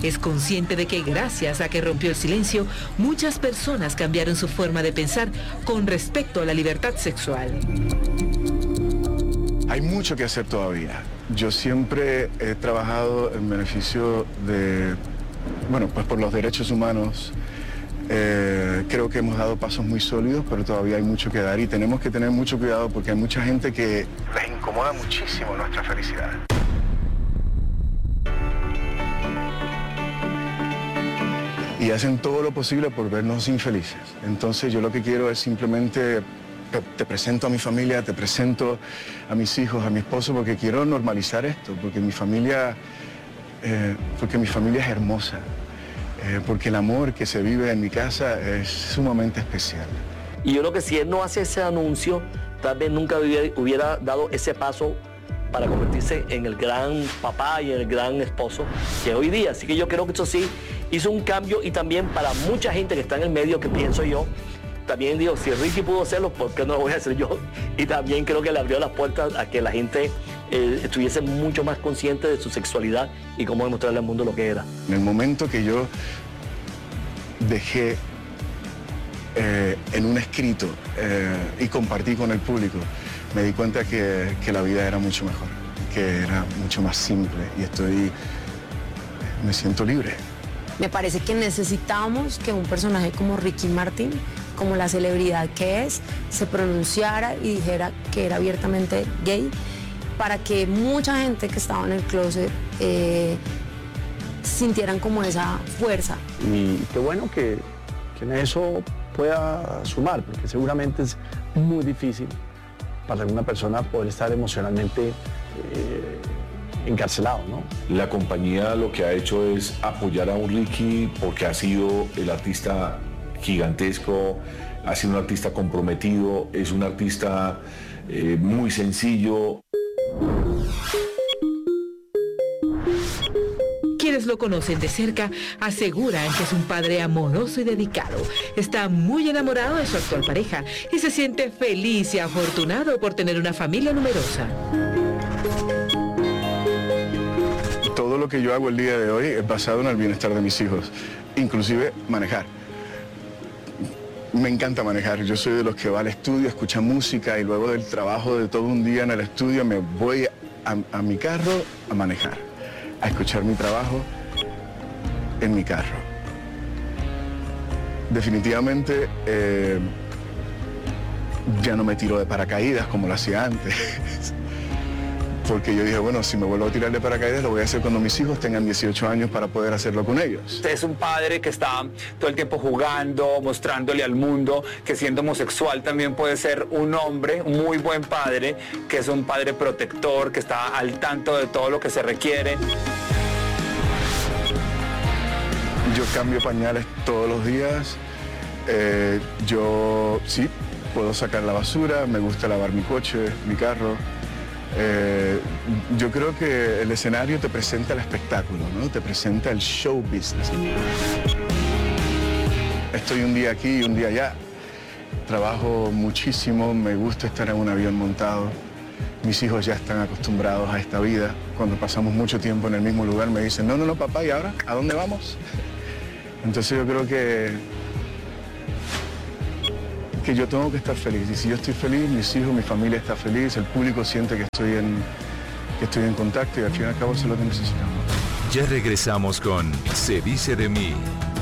Es consciente de que gracias a que rompió el silencio, muchas personas cambiaron su forma de pensar con respecto a la libertad sexual. Hay mucho que hacer todavía. Yo siempre he trabajado en beneficio de, pues por los derechos humanos. Creo que hemos dado pasos muy sólidos, pero todavía hay mucho que dar y tenemos que tener mucho cuidado porque hay mucha gente que les incomoda muchísimo nuestra felicidad. Y hacen todo lo posible por vernos infelices. Entonces yo lo que quiero es simplemente, te presento a mi familia, te presento a mis hijos, a mi esposo, porque quiero normalizar esto, porque mi familia es hermosa. Porque el amor que se vive en mi casa es sumamente especial. Y yo creo que si él no hace ese anuncio, tal vez nunca hubiera dado ese paso para convertirse en el gran papá y en el gran esposo que es hoy día. Así que yo creo que eso sí hizo un cambio y también para mucha gente que está en el medio, que pienso yo, también digo, si Ricky pudo hacerlo, ¿por qué no lo voy a hacer yo? Y también creo que le abrió las puertas a que la gente estuviese mucho más consciente de su sexualidad y cómo demostrarle al mundo lo que era. En el momento que yo dejé en un escrito y compartí con el público, me di cuenta que la vida era mucho mejor, que era mucho más simple y me siento libre. Me parece que necesitamos que un personaje como Ricky Martin, como la celebridad que es, se pronunciara y dijera que era abiertamente gay, para que mucha gente que estaba en el closet sintieran como esa fuerza. Y qué bueno que en eso pueda sumar, porque seguramente es muy difícil para alguna persona poder estar emocionalmente encarcelado, ¿no? La compañía lo que ha hecho es apoyar a un Ricky porque ha sido el artista gigantesco, ha sido un artista comprometido, es un artista muy sencillo. Quienes lo conocen de cerca aseguran que es un padre amoroso y dedicado. Está muy enamorado de su actual pareja y se siente feliz y afortunado por tener una familia numerosa. Todo lo que yo hago el día de hoy es basado en el bienestar de mis hijos, inclusive manejar. Me encanta manejar, yo soy de los que va al estudio, escucha música y luego del trabajo de todo un día en el estudio me voy a mi carro a manejar, a escuchar mi trabajo en mi carro. Definitivamente ya no me tiro de paracaídas como lo hacía antes. Porque yo dije, bueno, si me vuelvo a tirar de paracaídas, lo voy a hacer cuando mis hijos tengan 18 años para poder hacerlo con ellos. Es un padre que está todo el tiempo jugando, mostrándole al mundo que siendo homosexual también puede ser un hombre, un muy buen padre, que es un padre protector, que está al tanto de todo lo que se requiere. Yo cambio pañales todos los días. Yo sí, puedo sacar la basura, me gusta lavar mi coche, mi carro. Yo creo que el escenario te presenta el espectáculo, ¿no? Te presenta el show business. Estoy un día aquí y un día allá. Trabajo muchísimo, me gusta estar en un avión montado. Mis hijos ya están acostumbrados a esta vida. Cuando pasamos mucho tiempo en el mismo lugar me dicen, no, papá, ¿y ahora? ¿A dónde vamos? Entonces yo creo que yo tengo que estar feliz. Y si yo estoy feliz, mis hijos, mi familia está feliz, el público siente que estoy en contacto y al fin y al cabo eso es lo que necesitamos. Ya regresamos con Se dice de mí.